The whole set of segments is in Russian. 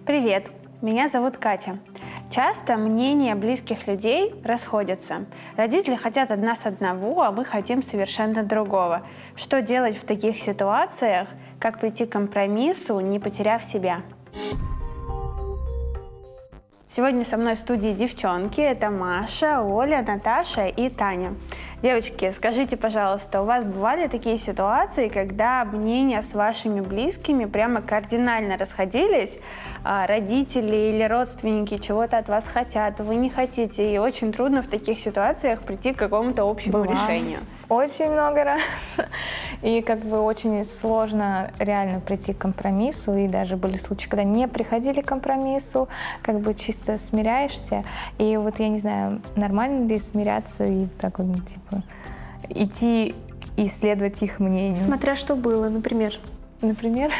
Привет, меня зовут Катя. Часто мнения близких людей расходятся. Родители хотят от нас одного, а мы хотим совершенно другого. Что делать в таких ситуациях? Как прийти к компромиссу, не потеряв себя? Сегодня со мной в студии девчонки. Это Маша, Оля, Наташа и Таня. Девочки, скажите, пожалуйста, у вас бывали такие ситуации, когда мнения с вашими близкими прямо кардинально расходились? Родители или родственники чего-то от вас хотят, вы не хотите, и очень трудно в таких ситуациях прийти к какому-то общему решению? Очень много раз. И очень сложно реально прийти к компромиссу. И даже были случаи, когда не приходили к компромиссу, чисто смиряешься. И я не знаю, нормально ли смиряться и идти и исследовать их мнение. Смотря что было, например. Например?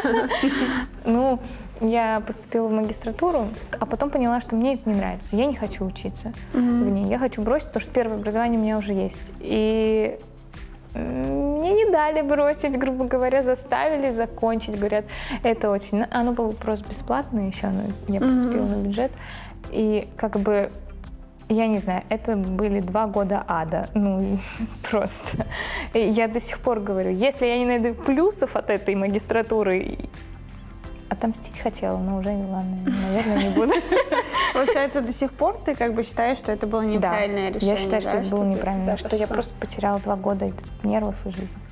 Я поступила в магистратуру, а потом поняла, что мне это не нравится. Я не хочу учиться в ней. Я хочу бросить, потому что первое образование у меня уже есть. И мне не дали бросить, грубо говоря, заставили закончить. Говорят, это очень... Оно было просто бесплатное еще, я поступила на бюджет. И я не знаю, это были 2 года ада. Просто. И я до сих пор говорю, если я не найду плюсов от этой магистратуры... Отомстить хотела, но уже, ладно, наверное, не буду. Получается, до сих пор ты считаешь, что это было неправильное решение? Я считаю, что это было неправильно, что я просто потеряла 2 года нервов и жизни.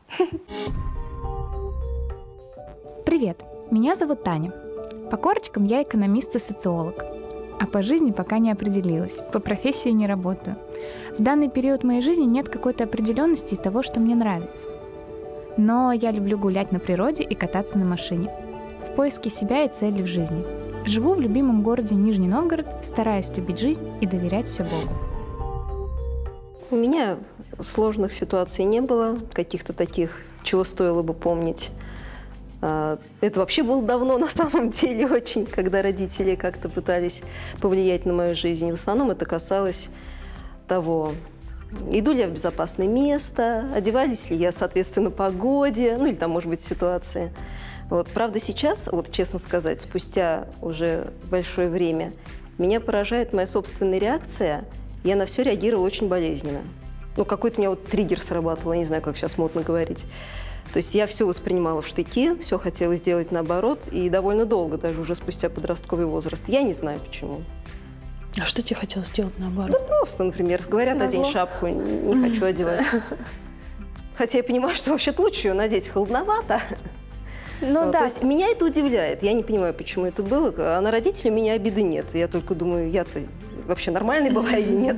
Привет, меня зовут Таня. По корочкам я экономист и социолог, а по жизни пока не определилась, по профессии не работаю. В данный период моей жизни нет какой-то определенности и того, что мне нравится. Но я люблю гулять на природе и кататься на машине. В поиске себя и цели в жизни. Живу в любимом городе Нижний Новгород, стараюсь любить жизнь и доверять все Богу. У меня сложных ситуаций не было, каких-то таких, чего стоило бы помнить. Это вообще было давно на самом деле очень, когда родители как-то пытались повлиять на мою жизнь. В основном это касалось того, иду ли я в безопасное место, одевались ли я соответственно погоде, или может быть ситуации. Правда, сейчас, честно сказать, спустя уже большое время, меня поражает моя собственная реакция. Я на все реагировала очень болезненно. Какой-то у меня триггер срабатывал, я не знаю, как сейчас модно говорить. То есть я все воспринимала в штыки, все хотела сделать наоборот, и довольно долго, даже уже спустя подростковый возраст. Я не знаю, почему. А что тебе хотелось сделать наоборот? Да просто, например, говорят, одень шапку, не хочу одевать. Хотя я понимаю, что вообще-то лучше ее надеть, холодновато. То есть меня это удивляет. Я не понимаю, почему это было. А на родителей у меня обиды нет. Я только думаю, я-то вообще нормальной была или нет.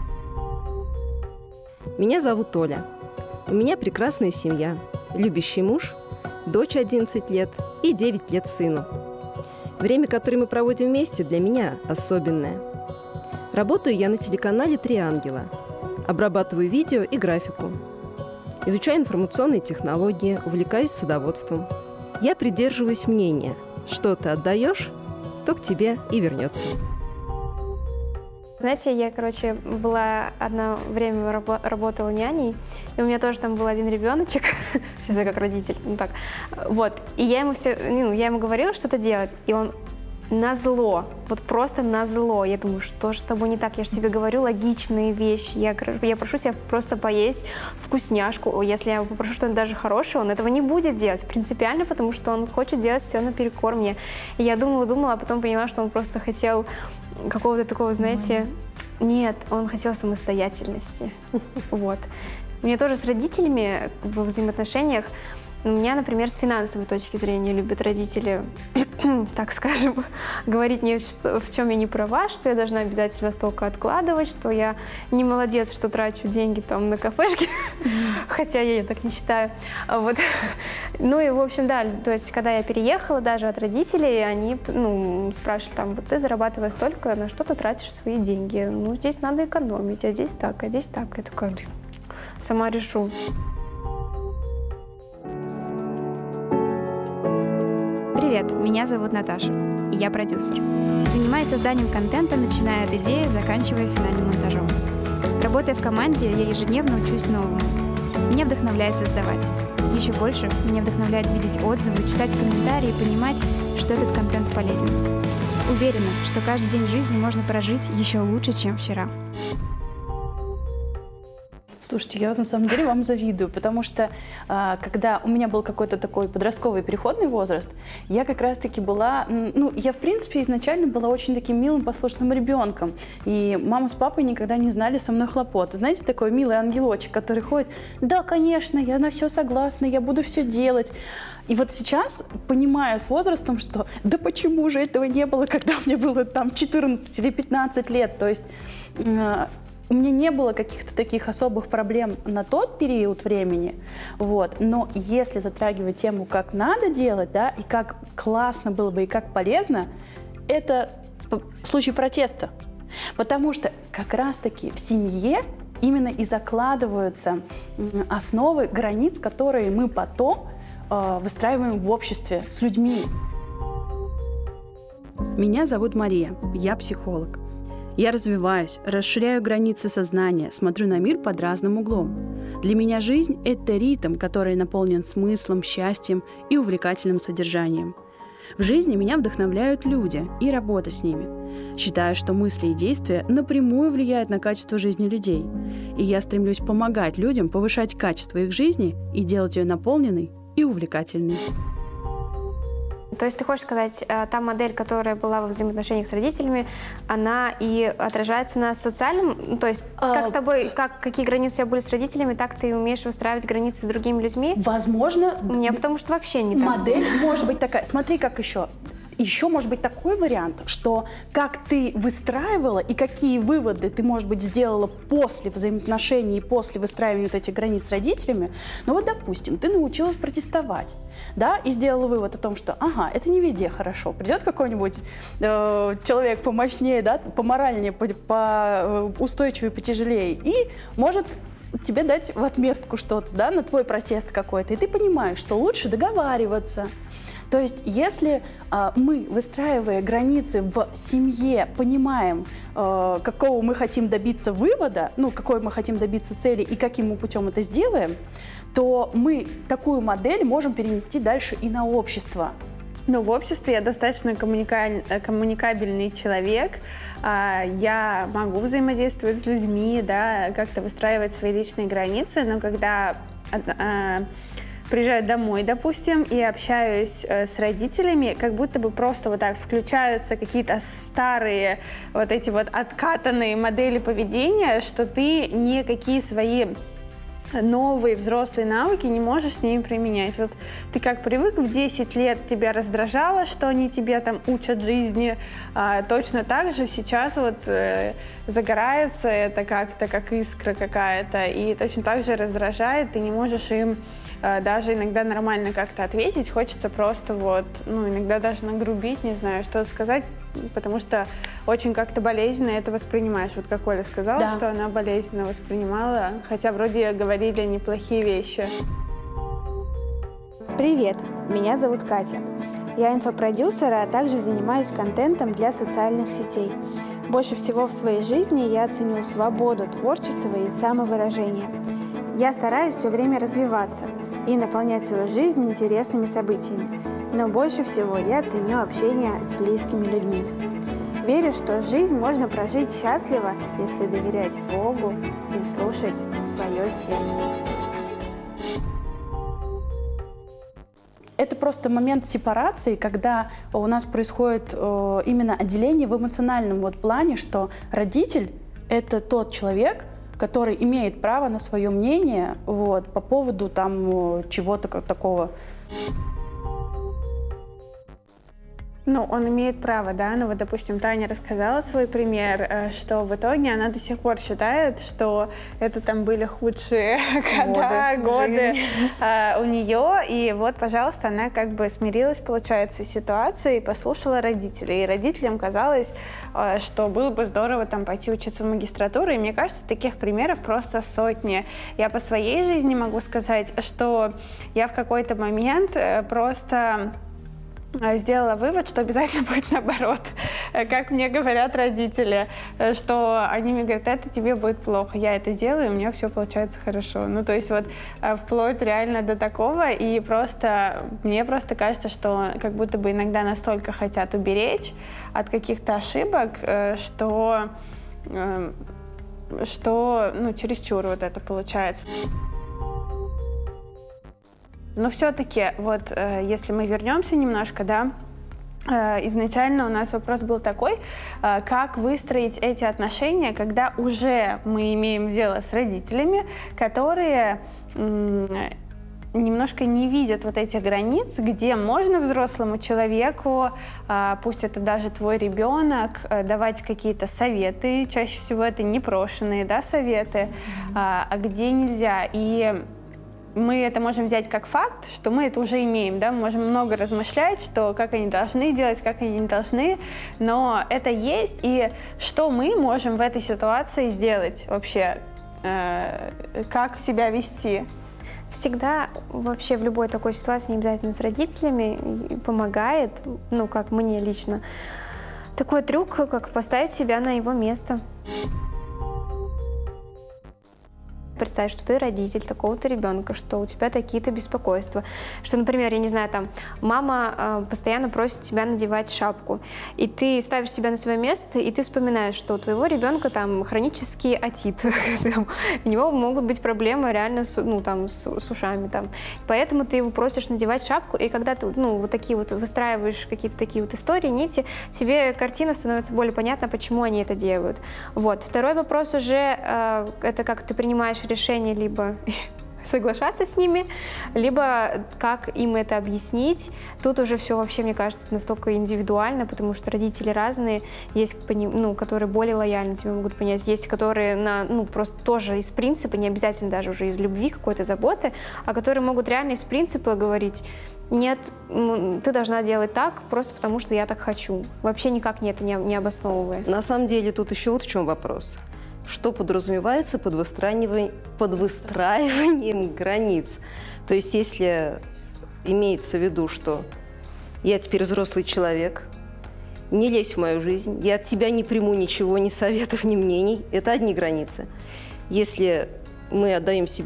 Меня зовут Оля. У меня прекрасная семья. Любящий муж, дочь 11 лет и 9 лет сыну. Время, которое мы проводим вместе, для меня особенное. Работаю я на телеканале «Три ангела». Обрабатываю видео и графику. Изучаю информационные технологии, увлекаюсь садоводством. Я придерживаюсь мнения, что ты отдаешь, то к тебе и вернется. Знаете, я, была одно время работала няней, и у меня тоже там был один ребеночек, сейчас я как родитель, и я ему говорила что-то делать, и он назло, просто назло. Я думаю, что же с тобой не так? Я же себе говорю логичные вещи. Я прошу тебя просто поесть вкусняшку. Если я попрошу что-нибудь даже хорошее, он этого не будет делать принципиально, потому что он хочет делать все наперекор мне. И я думала, а потом поняла, что он просто хотел какого-то такого, знаете... Нет, он хотел самостоятельности. У меня тоже с родителями во взаимоотношениях. У меня, например, с финансовой точки зрения любят родители, так скажем, говорить мне, в чем я не права, что я должна обязательно столько откладывать, что я не молодец, что трачу деньги на кафешки, хотя я так не считаю. В общем, да, то есть, когда я переехала даже от родителей, они спрашивали, ты зарабатываешь столько, на что ты тратишь свои деньги? Здесь надо экономить, а здесь так, а здесь так. Я такая, сама решу. Привет, меня зовут Наташа, и я продюсер. Занимаюсь созданием контента, начиная от идеи, заканчивая финальным монтажом. Работая в команде, я ежедневно учусь новому. Меня вдохновляет создавать. Еще больше меня вдохновляет видеть отзывы, читать комментарии и понимать, что этот контент полезен. Уверена, что каждый день жизни можно прожить еще лучше, чем вчера. Слушайте, я на самом деле вам завидую, потому что когда у меня был какой-то такой подростковый переходный возраст, я как раз-таки была, я в принципе изначально была очень таким милым, послушным ребенком, и мама с папой никогда не знали со мной хлопот. Знаете, такой милый ангелочек, который ходит: да, конечно, я на все согласна, я буду все делать. И вот сейчас, понимая с возрастом, что да почему же этого не было, когда мне было там 14 или 15 лет, то есть у меня не было каких-то таких особых проблем на тот период времени, вот. Но если затрагивать тему, как надо делать, да, и как классно было бы, и как полезно, это случай протеста. Потому что как раз-таки в семье именно и закладываются основы границ, которые мы потом выстраиваем в обществе с людьми. Меня зовут Мария, я психолог. Я развиваюсь, расширяю границы сознания, смотрю на мир под разным углом. Для меня жизнь — это ритм, который наполнен смыслом, счастьем и увлекательным содержанием. В жизни меня вдохновляют люди и работа с ними. Считаю, что мысли и действия напрямую влияют на качество жизни людей. И я стремлюсь помогать людям повышать качество их жизни и делать ее наполненной и увлекательной. То есть ты хочешь сказать, та модель, которая была во взаимоотношениях с родителями, она и отражается на социальном, то есть как с тобой, какие границы у тебя были с родителями, так ты умеешь выстраивать границы с другими людьми? Возможно. У меня потому что вообще не так. Модель может быть такая. Смотри, как еще. Еще может быть такой вариант, что как ты выстраивала и какие выводы ты, может быть, сделала после взаимоотношений и после выстраивания вот этих границ с родителями. Ну вот, допустим, ты научилась протестовать, да, и сделала вывод о том, что, ага, это не везде хорошо. Придет какой-нибудь человек помощнее, да, поморальнее, поустойчивее, потяжелее, и может тебе дать в отместку что-то, да, на твой протест какой-то. И ты понимаешь, что лучше договариваться. То есть, если мы, выстраивая границы в семье, понимаем, какого мы хотим добиться вывода, какой мы хотим добиться цели и каким мы путем это сделаем, то мы такую модель можем перенести дальше и на общество. Ну, в обществе я достаточно коммуникабельный человек, я могу взаимодействовать с людьми, да, как-то выстраивать свои личные границы, но когда приезжаю домой, допустим, и общаюсь с родителями, как будто бы просто вот так включаются какие-то старые вот эти вот откатанные модели поведения, что ты никакие свои новые взрослые навыки не можешь с ними применять. Вот ты как привык, в 10 лет тебя раздражало, что они тебе там учат жизни, точно так же сейчас вот загорается это как-то, как искра какая-то, и точно так же раздражает, ты не можешь им даже иногда нормально как-то ответить, хочется просто вот, иногда даже нагрубить, не знаю, что сказать, потому что очень как-то болезненно это воспринимаешь. Вот как Оля сказала, да, что она болезненно воспринимала, хотя вроде говорили неплохие вещи. Привет, меня зовут Катя. Я инфопродюсер, а также занимаюсь контентом для социальных сетей. Больше всего в своей жизни я ценю свободу творчества и самовыражения. Я стараюсь все время развиваться и наполнять свою жизнь интересными событиями. Но больше всего я ценю общение с близкими людьми. Верю, что жизнь можно прожить счастливо, если доверять Богу и слушать свое сердце. Это просто момент сепарации, когда у нас происходит именно отделение в эмоциональном плане, что родитель — это тот человек, который имеет право на свое мнение по поводу чего-то такого. Он имеет право, да, но вот, допустим, Таня рассказала свой пример, что в итоге она до сих пор считает, что это там были худшие годы у нее, и вот, пожалуйста, она как бы смирилась, получается, с ситуацией, послушала родителей, и родителям казалось, что было бы здорово там пойти учиться в магистратуру, и мне кажется, таких примеров просто сотни. Я по своей жизни могу сказать, что я в какой-то момент просто сделала вывод, что обязательно будет наоборот, как мне говорят родители, что они мне говорят, это тебе будет плохо, я это делаю, и у меня все получается хорошо. Ну, то есть вот вплоть реально до такого, и мне просто кажется, что как будто бы иногда настолько хотят уберечь от каких-то ошибок, что ну, чересчур вот это получается. Но все-таки, вот если мы вернемся немножко, да, изначально у нас вопрос был такой, как выстроить эти отношения, когда уже мы имеем дело с родителями, которые немножко не видят вот этих границ, где можно взрослому человеку, пусть это даже твой ребенок, давать какие-то советы, чаще всего это непрошенные, да, советы, а где нельзя. И мы это можем взять как факт, что мы это уже имеем, да, мы можем много размышлять, что как они должны делать, как они не должны, но это есть, и что мы можем в этой ситуации сделать вообще, как себя вести? Всегда вообще в любой такой ситуации, не обязательно с родителями, помогает, ну, как мне лично, такой трюк, как поставить себя на его место. Представь, что ты родитель такого-то ребенка, что у тебя такие-то беспокойства, что, например, я не знаю, там, мама постоянно просит тебя надевать шапку, и ты ставишь себя на свое место, и ты вспоминаешь, что у твоего ребенка там хронический отит, у него могут быть проблемы реально с ушами, там, поэтому ты его просишь надевать шапку, и когда ты, ну, вот такие вот выстраиваешь какие-то такие вот истории, нити, тебе картина становится более понятна, почему они это делают. Вот. Второй вопрос уже, это как ты принимаешь решение либо соглашаться с ними, либо как им это объяснить. Тут уже все вообще, мне кажется, настолько индивидуально, потому что родители разные, есть, ну, которые более лояльно тебя могут понять, есть, которые просто тоже из принципа, не обязательно даже уже из любви, какой-то заботы, а которые могут реально из принципа говорить: нет, ты должна делать так, просто потому что я так хочу. Вообще никак это не обосновывая. На самом деле тут еще вот в чем вопрос. Что подразумевается под выстраиванием границ? То есть если имеется в виду, что я теперь взрослый человек, не лезь в мою жизнь, я от тебя не приму ничего, ни советов, ни мнений, это одни границы. Если мы отдаем себе